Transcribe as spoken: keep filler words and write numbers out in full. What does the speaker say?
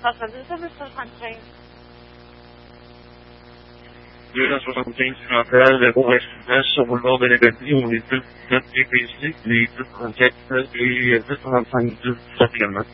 soixante-dix, soixante-quinze. deux cent soixante-quinze Chantal, au restaurant sur boulevard de la Gaudier, on est tous, notre P P C, les deux trente-quatre et deux trente-cinq, deux, actuellement.